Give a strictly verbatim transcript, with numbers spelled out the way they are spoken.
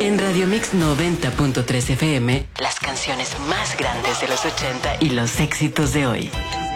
En Radio Mix noventa punto tres F M, las canciones más grandes de los ochenta y los éxitos de hoy.